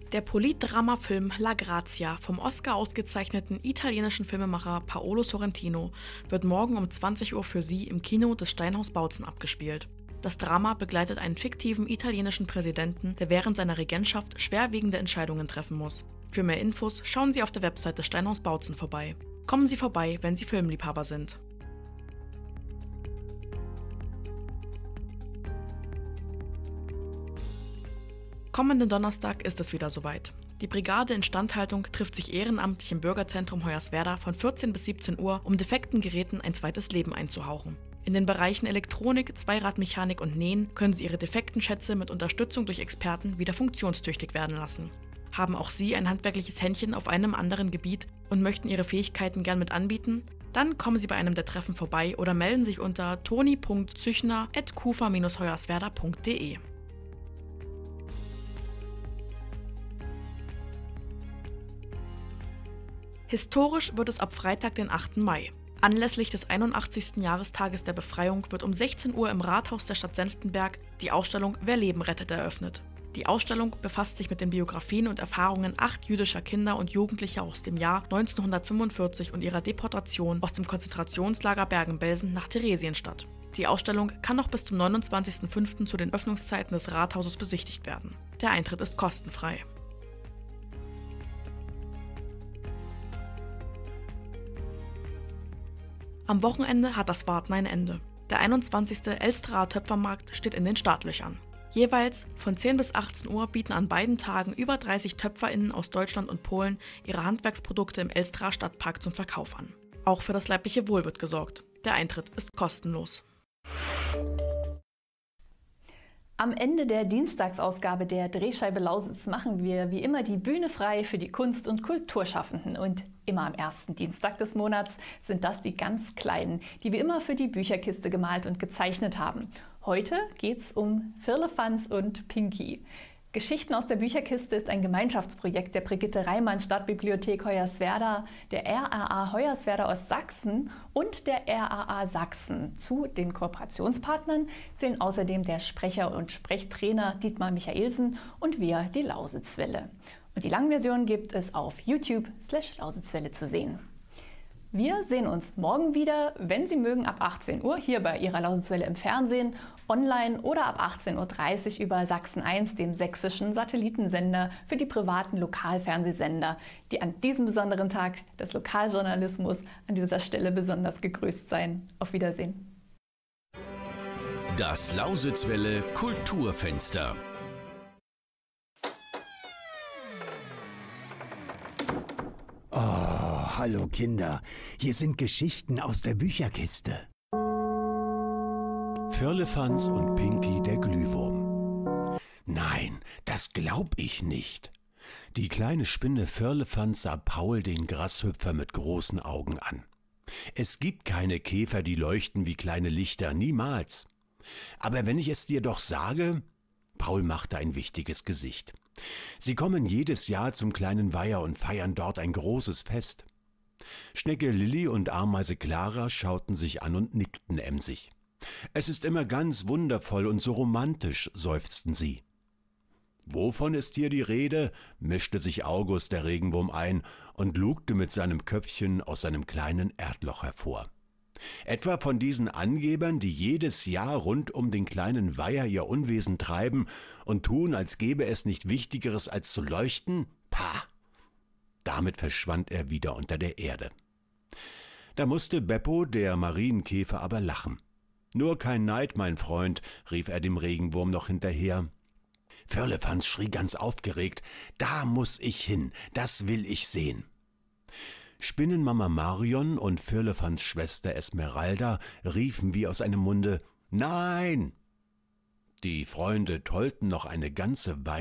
Der Politdrama-Film La Grazia vom Oscar ausgezeichneten italienischen Filmemacher Paolo Sorrentino wird morgen um 20 Uhr für Sie im Kino des Steinhaus Bautzen abgespielt. Das Drama begleitet einen fiktiven italienischen Präsidenten, der während seiner Regentschaft schwerwiegende Entscheidungen treffen muss. Für mehr Infos schauen Sie auf der Website des Steinhaus Bautzen vorbei. Kommen Sie vorbei, wenn Sie Filmliebhaber sind. Kommenden Donnerstag ist es wieder soweit. Die Brigade Instandhaltung trifft sich ehrenamtlich im Bürgerzentrum Hoyerswerda von 14 bis 17 Uhr, um defekten Geräten ein zweites Leben einzuhauchen. In den Bereichen Elektronik, Zweiradmechanik und Nähen können Sie Ihre defekten Schätze mit Unterstützung durch Experten wieder funktionstüchtig werden lassen. Haben auch Sie ein handwerkliches Händchen auf einem anderen Gebiet und möchten Ihre Fähigkeiten gern mit anbieten? Dann kommen Sie bei einem der Treffen vorbei oder melden sich unter toni.züchner@kufa-hoyerswerda.de. Historisch wird es ab Freitag, den 8. Mai. Anlässlich des 81. Jahrestages der Befreiung wird um 16 Uhr im Rathaus der Stadt Senftenberg die Ausstellung Wer Leben rettet eröffnet. Die Ausstellung befasst sich mit den Biografien und Erfahrungen 8 jüdischer Kinder und Jugendlicher aus dem Jahr 1945 und ihrer Deportation aus dem Konzentrationslager Bergen-Belsen nach Theresienstadt. Die Ausstellung kann noch bis zum 29.05. zu den Öffnungszeiten des Rathauses besichtigt werden. Der Eintritt ist kostenfrei. Am Wochenende hat das Warten ein Ende. Der 21. Elsteraer Töpfermarkt steht in den Startlöchern. Jeweils von 10 bis 18 Uhr bieten an beiden Tagen über 30 TöpferInnen aus Deutschland und Polen ihre Handwerksprodukte im Elsteraer Stadtpark zum Verkauf an. Auch für das leibliche Wohl wird gesorgt. Der Eintritt ist kostenlos. Am Ende der Dienstagsausgabe der Drehscheibe Lausitz machen wir wie immer die Bühne frei für die Kunst- und Kulturschaffenden. Und immer am ersten Dienstag des Monats sind das die ganz Kleinen, die wie immer für die Bücherkiste gemalt und gezeichnet haben. Heute geht's um Firlefanz und Pinky. Geschichten aus der Bücherkiste ist ein Gemeinschaftsprojekt der Brigitte Reimann Stadtbibliothek Hoyerswerda, der RAA Hoyerswerda Ostsachsen und der RAA Sachsen. Zu den Kooperationspartnern zählen außerdem der Sprecher und Sprechtrainer Dietmar Michaelsen und wir, die Lausitzwelle. Und die Langversion gibt es auf YouTube/Lausitzwelle zu sehen. Wir sehen uns morgen wieder, wenn Sie mögen, ab 18 Uhr hier bei Ihrer Lausitzwelle im Fernsehen, online oder ab 18.30 Uhr über Sachsen 1, dem sächsischen Satellitensender für die privaten Lokalfernsehsender, die an diesem besonderen Tag des Lokaljournalismus an dieser Stelle besonders gegrüßt seien. Auf Wiedersehen. Das Lausitzwelle Kulturfenster. Oh, hallo Kinder, hier sind Geschichten aus der Bücherkiste. Firlefanz und Pinky der Glühwurm. Nein, das glaub ich nicht. Die kleine Spinne Firlefanz sah Paul den Grashüpfer mit großen Augen an. Es gibt keine Käfer, die leuchten wie kleine Lichter, niemals. Aber wenn ich es dir doch sage... Paul machte ein wichtiges Gesicht. Sie kommen jedes Jahr zum kleinen Weiher und feiern dort ein großes Fest. Schnecke Lilli und Ameise Clara schauten sich an und nickten emsig. Es ist immer ganz wundervoll und so romantisch, seufzten sie. Wovon ist hier die Rede? Mischte sich August der Regenwurm ein und lugte mit seinem Köpfchen aus seinem kleinen Erdloch hervor. Etwa von diesen Angebern, die jedes Jahr rund um den kleinen Weiher ihr Unwesen treiben und tun, als gäbe es nicht Wichtigeres als zu leuchten? Pah! Damit verschwand er wieder unter der Erde. Da musste Beppo, der Marienkäfer, aber lachen. »Nur kein Neid, mein Freund«, rief er dem Regenwurm noch hinterher. Firlefanz schrie ganz aufgeregt, »Da muss ich hin, das will ich sehen.« Spinnenmama Marion und Firlefanz Schwester Esmeralda riefen wie aus einem Munde, »Nein!« Die Freunde tollten noch eine ganze Weile